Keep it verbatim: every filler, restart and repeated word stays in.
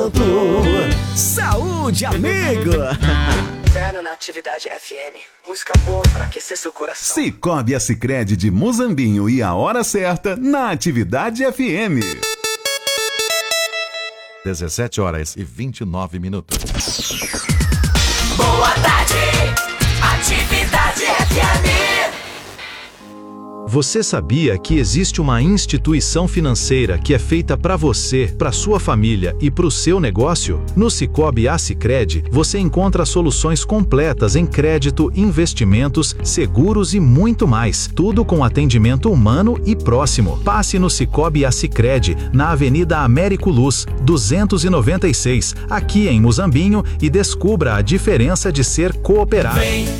Saúde, amigo! Inverno na Atividade F M. Música boa pra aquecer seu coração. Cicobi Sicredi de Muzambinho e a hora certa na Atividade F M. dezessete horas e vinte e nove minutos. Boa tarde, Atividade F M. Você sabia que existe uma instituição financeira que é feita para você, para sua família e para o seu negócio? No Cicobi Sicredi, você encontra soluções completas em crédito, investimentos, seguros e muito mais. Tudo com atendimento humano e próximo. Passe no Cicobi Sicredi, na Avenida Américo Luz, duzentos e noventa e seis, aqui em Muzambinho, e descubra a diferença de ser cooperado. Vem